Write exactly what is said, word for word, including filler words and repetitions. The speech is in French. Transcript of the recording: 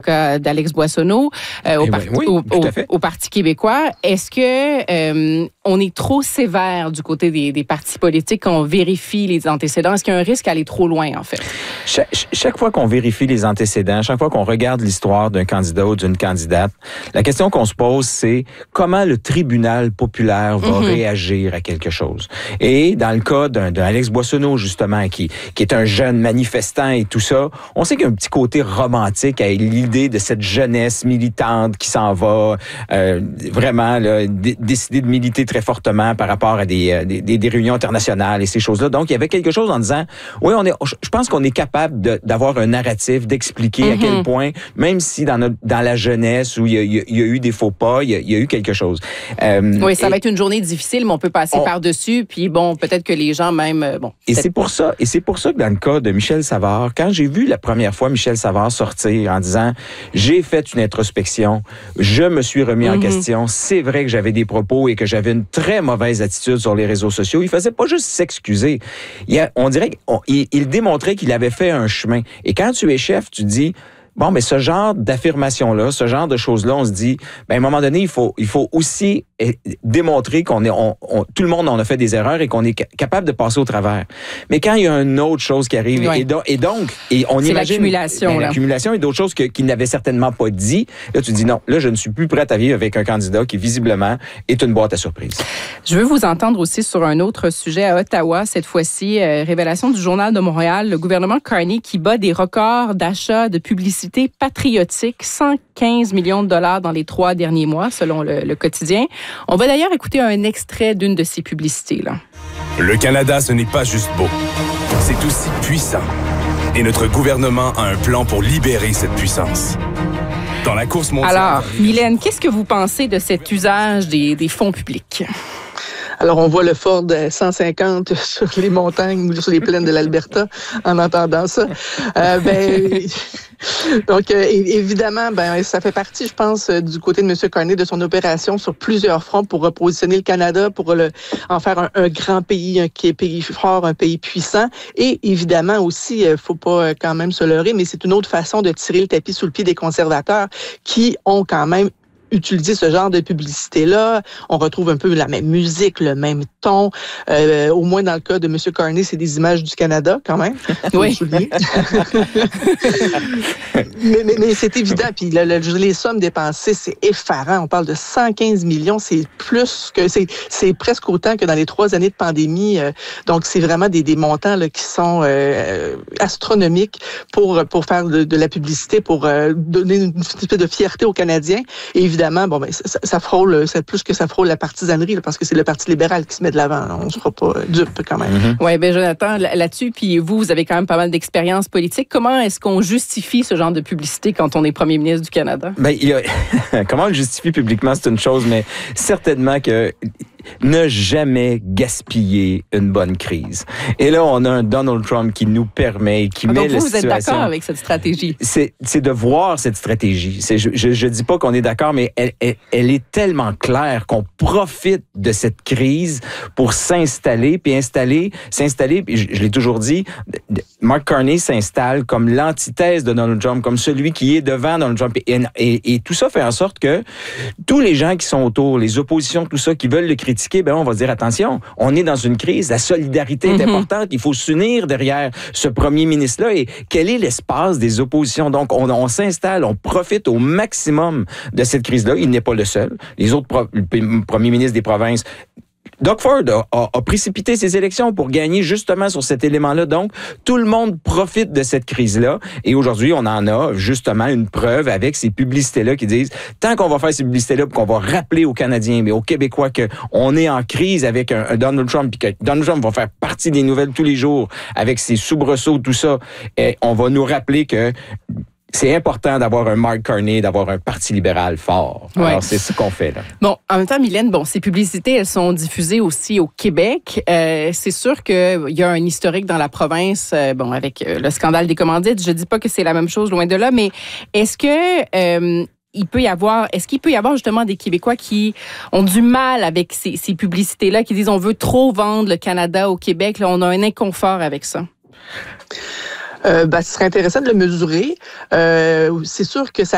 cas d'Alex Boissonnault, euh, au, parti, oui, au, au, au Parti québécois. Est-ce que euh, on est trop sévère du côté des, des partis politiques quand on vérifie les antécédents? Est-ce qu'il y a un risque à aller trop loin, en fait? Chaque, chaque fois qu'on vérifie les antécédents, chaque fois qu'on regarde l'histoire d'un candidat ou d'une candidate, la question qu'on se pose, c'est comment le tribunal populaire va mm-hmm. réagir à quelque chose. Et dans le cas d'un, d'un Alex Boissonnault, justement, qui, qui est un jeune manifestant et tout ça, on sait qu'il y a un petit côté romantique à l'idée de cette jeunesse militante qui s'en va euh, vraiment là, d- décider de militer très fortement par rapport à des, des, des réunions internationales et ces choses-là. Donc, il y avait quelque chose en disant, oui, on est, je pense qu'on est capable de, d'avoir un narratif, d'expliquer mm-hmm. à quel point, même si dans, notre, dans la jeunesse où il y, a, il y a eu des faux pas, il y a, il y a eu quelque chose. Euh, oui, ça et, va être une journée difficile, mais on peut passer on, par-dessus, puis bon, peut-être que les gens même... Bon, et c'est pour ça, et c'est pour ça que dans le cas de Michel Savard, quand j'ai vu la première fois Michel Savard sortir en disant « J'ai fait une introspection, je me suis remis mm-hmm. en question, c'est vrai que j'avais des propos et que j'avais une très mauvaise attitude sur les réseaux sociaux », il faisait pas juste s'excuser. Il a, on dirait qu'il il démontrait qu'il avait fait un chemin. Et quand tu es chef, tu dis... Bon, mais ce genre d'affirmation-là, ce genre de choses-là, on se dit, ben, à un moment donné, il faut, il faut aussi démontrer qu'on est, on, on, tout le monde en a fait des erreurs et qu'on est capable de passer au travers. Mais quand il y a une autre chose qui arrive, oui. et, do, et donc, et on c'est imagine l'accumulation, ben, l'accumulation et d'autres choses que, qu'il n'avait certainement pas dit, là, tu dis non, là, je ne suis plus prête à vivre avec un candidat qui, visiblement, est une boîte à surprise. Je veux vous entendre aussi sur un autre sujet à Ottawa, cette fois-ci, euh, révélation du Journal de Montréal, le gouvernement Carney qui bat des records d'achat de publicité patriotique, cent quinze millions de dollars dans les trois derniers mois, selon le, le quotidien. On va d'ailleurs écouter un extrait d'une de ces publicités-là. Le Canada, ce n'est pas juste beau. C'est aussi puissant. Et notre gouvernement a un plan pour libérer cette puissance. Dans la course mondiale... Alors, Mylène, qu'est-ce que vous pensez de cet usage des, des fonds publics? Alors, on voit le Ford cent cinquante sur les montagnes ou sur les plaines de l'Alberta en entendant ça. Euh, ben, donc, euh, évidemment, ben, ça fait partie, je pense, du côté de M. Carney, de son opération sur plusieurs fronts pour repositionner le Canada, pour le, en faire un, un grand pays, un pays fort, un pays puissant. Et évidemment aussi, il faut pas quand même se leurrer, mais c'est une autre façon de tirer le tapis sous le pied des conservateurs qui ont quand même utiliser ce genre de publicité-là. On retrouve un peu la même musique, le même ton. Euh, au moins, dans le cas de M. Carney, c'est des images du Canada, quand même. Oui. mais, mais, mais c'est évident. Puis le, le, les sommes dépensées, c'est effarant. On parle de cent quinze millions. C'est plus que... C'est, c'est presque autant que dans les trois années de pandémie. Donc, c'est vraiment des, des montants là, qui sont euh, astronomiques pour, pour faire de, de la publicité, pour euh, donner une espèce de fierté aux Canadiens. Et évidemment, Évidemment, bon, ben, ça, ça frôle, c'est plus que ça frôle la partisanerie, là, parce que c'est le Parti libéral qui se met de l'avant. Là. On ne sera pas dupe, quand même. Mm-hmm. Oui, bien, Jonathan, là-dessus, puis vous, vous avez quand même pas mal d'expérience politique. Comment est-ce qu'on justifie ce genre de publicité quand on est premier ministre du Canada? Ben, il y a... Comment on le justifie publiquement, c'est une chose, mais certainement que ne jamais gaspiller une bonne crise. Et là, on a un Donald Trump qui nous permet, qui ah, met donc vous, la vous situation... êtes d'accord avec cette stratégie? C'est, c'est de voir cette stratégie. C'est, je, je, je dis pas qu'on est d'accord, mais elle, elle, elle est tellement claire qu'on profite de cette crise pour s'installer, puis installer, s'installer, puis je, je l'ai toujours dit, Mark Carney s'installe comme l'antithèse de Donald Trump, comme celui qui est devant Donald Trump. Et, et, et tout ça fait en sorte que tous les gens qui sont autour, les oppositions, tout ça, qui veulent le critiquer, ben on va dire, attention, on est dans une crise, la solidarité est mm-hmm. importante, il faut s'unir derrière ce premier ministre-là. Et quel est l'espace des oppositions? Donc, on, on s'installe, on profite au maximum de cette crise-là. Il n'est pas le seul. Les autres pro- premiers ministres des provinces, Doug Ford a, a, a précipité ses élections pour gagner justement sur cet élément-là. Donc, tout le monde profite de cette crise-là. Et aujourd'hui, on en a justement une preuve avec ces publicités-là qui disent, tant qu'on va faire ces publicités-là, qu'on va rappeler aux Canadiens, mais aux Québécois qu'on est en crise avec un, un Donald Trump, puis que Donald Trump va faire partie des nouvelles tous les jours avec ses soubresauts, tout ça, et on va nous rappeler que c'est important d'avoir un Mark Carney, d'avoir un Parti libéral fort. Ouais. Alors, c'est ce qu'on fait, là. Bon, en même temps, Mylène, bon, ces publicités, elles sont diffusées aussi au Québec. Euh, c'est sûr qu'il y a un historique dans la province, euh, bon, avec euh, le scandale des commandites. Je dis pas que c'est la même chose, loin de là, mais est-ce que... Euh, il peut y avoir, est-ce qu'il peut y avoir justement des Québécois qui ont du mal avec ces, ces publicités-là, qui disent on veut trop vendre le Canada au Québec, là, on a un inconfort avec ça? Euh, ben, ce serait intéressant de le mesurer. Euh, c'est sûr que ça